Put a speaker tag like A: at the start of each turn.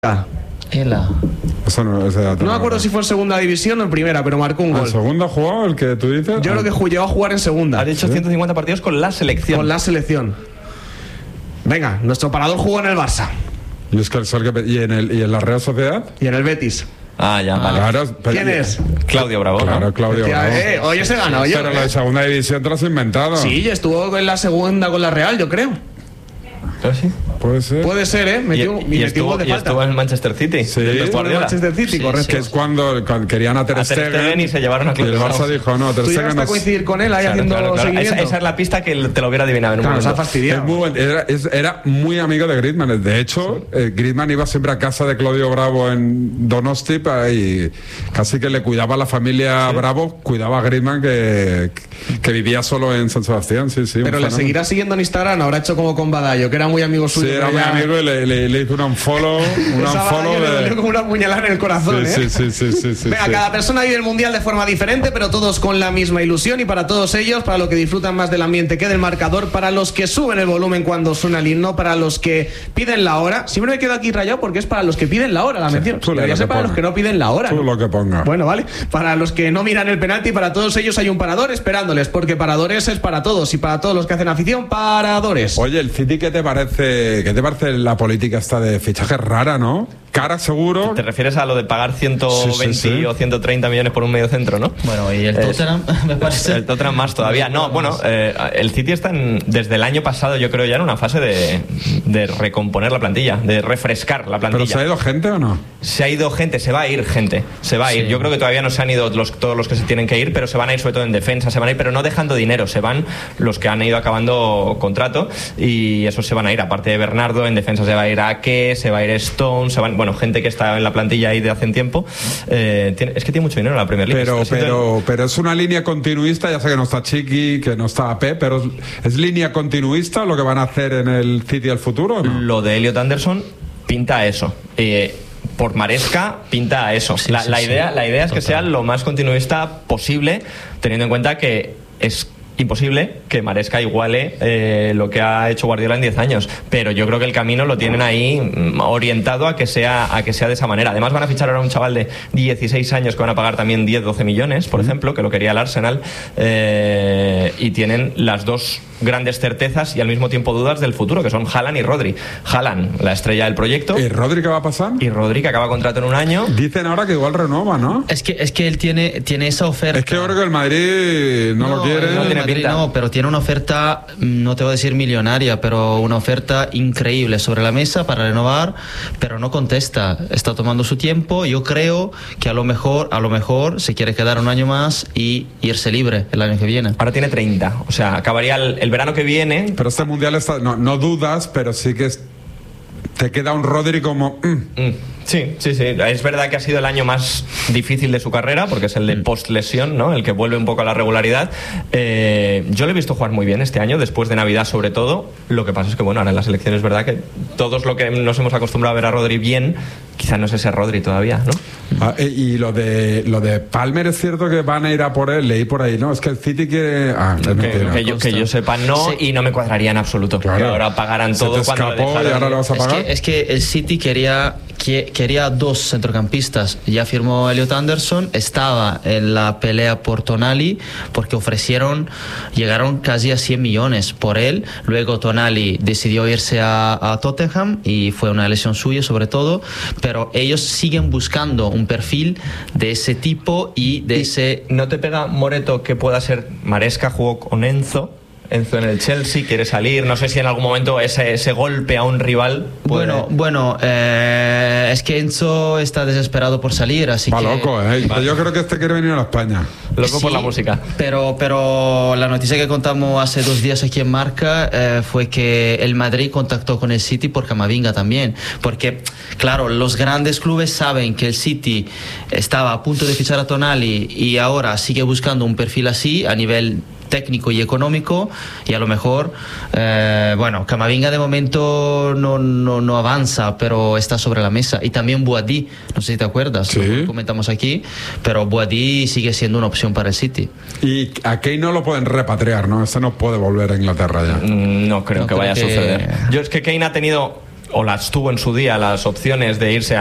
A: Ela.
B: Eso no me
C: acuerdo si fue en segunda división o en primera, pero marcó un gol.
B: ¿En segunda jugó el que tú dices?
C: Yo creo que llegó a jugar en segunda.
A: Ha hecho 150 partidos con la selección.
C: Con la selección. Venga, nuestro parador jugó en el Barça.
B: ¿Y en la Real Sociedad?
C: Y en el Betis.
A: Ah, ya, vale.
B: Claro,
C: ¿Quién es?
A: Claudio Bravo.
B: Claro,
A: ¿no?
B: Claudio Bravo.
C: Oye, se ganó.
B: Pero la de segunda división te lo has inventado.
C: Sí, estuvo en la segunda con la Real, yo creo.
A: ¿Pero sí?
B: Puede ser.
C: Puede ser, ¿eh?
A: Y estuvo en el Manchester City.
B: Sí,
C: estuvo en el Manchester City, correcto.
B: Que es cuando querían a Ter Stegen
A: y se llevaron a Claudio
B: Bravo. Y el Barça
A: Bravo.
B: dijo, no, Ter
C: ¿Tú
B: Stegen
C: llegaste a coincidir con él ahí haciendo seguimiento?
A: Esa es la pista que te lo hubiera adivinado en un
C: Claro,
A: momento.
C: nos ha fastidiado.
B: Es muy buen, era muy amigo de Griezmann. De hecho, Griezmann iba siempre a casa de Claudio Bravo en Donosti y casi que le cuidaba a la familia Bravo, cuidaba a Griezmann que vivía solo en San Sebastián. Sí,
C: pero le seguirá siguiendo en Instagram. Habrá hecho como con Badallo, que era muy amigo suyo.
B: Sí, era muy amigo y le hizo un unfollow.
C: Le dio como una puñalada en el corazón,
B: sí, sí.
C: Venga, cada persona vive el mundial de forma diferente, pero todos con la misma ilusión. Y para todos ellos, para los que disfrutan más del ambiente que del marcador, para los que suben el volumen cuando suena el himno, para los que piden la hora. Siempre me quedo aquí rayado porque es para los que piden la hora, la mención. Debería ser para los que no piden la hora.
B: Tú lo que ponga.
C: Bueno, vale. Para los que no miran el penalti, para todos ellos hay un parador esperándoles, porque paradores es para todos. Y para todos los que hacen afición, paradores.
B: Oye, el City, ¿qué te parece la política esta de fichaje rara, no? Cara, seguro.
A: ¿Te refieres a lo de pagar 120 o 130 millones por un medio centro, no?
D: Bueno, y el Tottenham, me parece.
A: El Tottenham más todavía. No, bueno, el City está desde el año pasado, yo creo, ya en una fase de recomponer la plantilla, de refrescar la plantilla.
B: ¿Pero se ha ido gente o no?
A: Se ha ido gente, se va a ir gente. Se va a ir. Yo creo que todavía no se han ido todos los que se tienen que ir, pero se van a ir sobre todo en defensa, se van a ir, pero no dejando dinero. Se van los que han ido acabando contrato y esos se van a ir. Aparte de Bernardo, en defensa se va a ir Ake, se va a ir Stone, bueno, gente que está en la plantilla ahí de hace un tiempo. Es que tiene mucho dinero en la Premier League.
B: Pero es una línea continuista. Ya sé que no está Chiqui, que no está AP, pero ¿es línea continuista lo que van a hacer en el City al futuro o no?
A: Lo de Elliot Anderson pinta a eso. Por Maresca pinta a eso. La idea es que sea lo más continuista posible, teniendo en cuenta que es imposible que Maresca iguale lo que ha hecho Guardiola en 10 años, pero yo creo que el camino lo tienen ahí orientado a que sea de esa manera. Además van a fichar ahora a un chaval de 16 años que van a pagar también 10-12 millones, por ejemplo, que lo quería el Arsenal, y tienen las dos grandes certezas y al mismo tiempo dudas del futuro, que son Haaland y Rodri. Haaland, la estrella del proyecto.
B: ¿Y Rodri qué va a pasar?
A: Y Rodri, que acaba contrato en un año.
B: Dicen ahora que igual renova, ¿no?
D: Es que él tiene esa oferta.
B: Es que yo creo que el Madrid no lo quiere.
A: No tiene pinta.
D: No, pero tiene una oferta, no te voy a decir millonaria, pero una oferta increíble sobre la mesa para renovar, pero no contesta. Está tomando su tiempo. Yo creo que a lo mejor se quiere quedar un año más y irse libre el año que viene.
A: Ahora tiene 30, o sea, acabaría el verano que viene.
B: Pero este mundial está, no dudas, pero sí que te queda un Rodri como...
A: Sí. Es verdad que ha sido el año más difícil de su carrera, porque es el de post-lesión, ¿no? El que vuelve un poco a la regularidad. Yo lo he visto jugar muy bien este año, después de Navidad sobre todo. Lo que pasa es que, bueno, ahora en la selección es verdad que todos lo que nos hemos acostumbrado a ver a Rodri bien, quizás no es ese Rodri todavía, ¿no?
B: Y lo de Palmer, es cierto que van a ir a por él, leí por ahí, ¿no? Es que el City quiere...
A: que yo sepa no, sí. Y no me cuadraría en absoluto. Claro. Que ahora pagarán todo cuando
B: escapó y ahora lo vas a pagar.
D: Es que el City quería dos centrocampistas. Ya firmó Elliot Anderson, estaba en la pelea por Tonali porque llegaron casi a 100 millones por él. Luego Tonali decidió irse a Tottenham y fue una lesión suya sobre todo, pero ellos siguen buscando un perfil de ese tipo y ese...
A: ¿No te pega Moreto que pueda ser Maresca? Jugó con Enzo en el Chelsea, quiere salir, no sé si en algún momento ese golpe a un rival puede...
D: Bueno, es que Enzo está desesperado por salir, así que...
B: loco, yo creo que quiere venir a España.
A: Loco por la música.
D: Pero la noticia que contamos hace 2 días aquí en Marca fue que el Madrid contactó con el City por Camavinga también, porque claro, los grandes clubes saben que el City estaba a punto de fichar a Tonali y ahora sigue buscando un perfil así a nivel técnico y económico, y a lo mejor Camavinga de momento no avanza, pero está sobre la mesa. Y también Boadí, no sé si te acuerdas,
B: sí.
D: Lo comentamos aquí, pero Boadí sigue siendo una opción para el City.
B: Y a Kane no lo pueden repatriar, ¿no? Este no puede volver a Inglaterra ya.
A: No creo que vaya a suceder. Yo es que Kane ha tenido o las tuvo en su día las opciones de irse